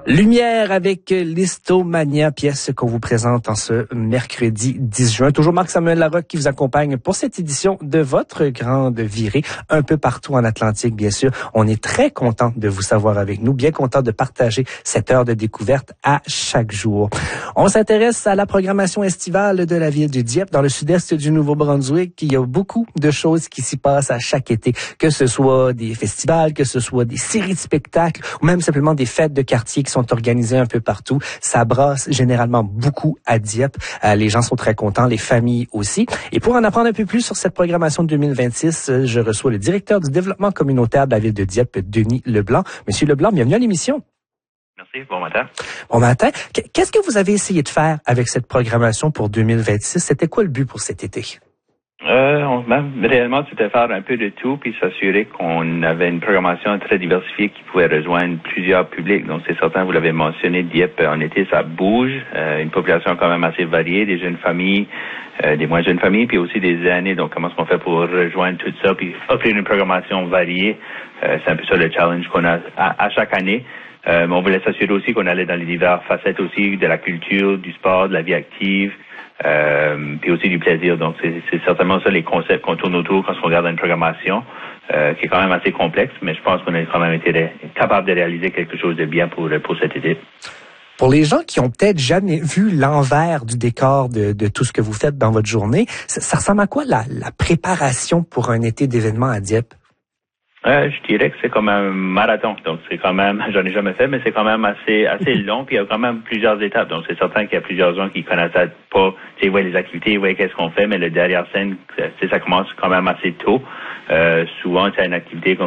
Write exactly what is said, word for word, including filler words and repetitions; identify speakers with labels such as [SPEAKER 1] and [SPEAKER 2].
[SPEAKER 1] Lumière avec l'Histomania, pièce qu'on vous présente en ce mercredi dix juin. Toujours Marc-Samuel Larocque qui vous accompagne pour cette édition de votre grande virée, un peu partout en Atlantique, bien sûr. On est très content de vous savoir avec nous, bien content de partager cette heure de découverte à chaque jour. On s'intéresse à la programmation estivale de la ville de Dieppe, dans le sud-est du Nouveau-Brunswick. Il y a beaucoup de choses qui s'y passent à chaque été, que ce soit des festivals, que ce soit des séries de spectacles, ou même simplement des fêtes de quartier qui sont organisées un peu partout. Ça brasse généralement beaucoup à Dieppe. Euh, les gens sont très contents, les familles aussi. Et pour en apprendre un peu plus sur cette programmation de deux mille vingt-six, euh, je reçois le directeur du développement communautaire de la ville de Dieppe, Denis Leblanc. Monsieur Leblanc, bienvenue à l'émission.
[SPEAKER 2] Merci, bon matin.
[SPEAKER 1] Bon matin. Qu'est-ce que vous avez essayé de faire avec cette programmation pour deux mille vingt-six? C'était quoi le but pour cet été?
[SPEAKER 2] Euh, on, même, réellement, c'était faire un peu de tout puis s'assurer qu'on avait une programmation très diversifiée qui pouvait rejoindre plusieurs publics. Donc, c'est certain, vous l'avez mentionné, Dieppe, en été, ça bouge. Euh, une population quand même assez variée, des jeunes familles, euh, des moins jeunes familles, puis aussi des aînés. Donc, comment est-ce qu'on fait pour rejoindre tout ça puis offrir une programmation variée? Euh, c'est un peu ça le challenge qu'on a à, à chaque année. Euh, mais on voulait s'assurer aussi qu'on allait dans les diverses facettes aussi de la culture, du sport, de la vie active. Euh, puis aussi du plaisir. Donc, c'est, c'est certainement ça les concepts qu'on tourne autour quand on regarde une programmation euh, qui est quand même assez complexe, mais je pense qu'on a quand même été ré- capable de réaliser quelque chose de bien pour, pour cet été.
[SPEAKER 1] Pour les gens qui ont peut-être jamais vu l'envers du décor de, de tout ce que vous faites dans votre journée, ça, ça ressemble à quoi la, la préparation pour un été d'événements à Dieppe?
[SPEAKER 2] Euh, je dirais que c'est comme un marathon. Donc, c'est quand même, j'en ai jamais fait, mais c'est quand même assez, assez long. Puis, il y a quand même plusieurs étapes. Donc, c'est certain qu'il y a plusieurs gens qui connaissent pas, tu sais, ouais, les activités, ouais, qu'est-ce qu'on fait, mais le derrière scène, ça commence quand même assez tôt. Euh, souvent, c'est une activité comme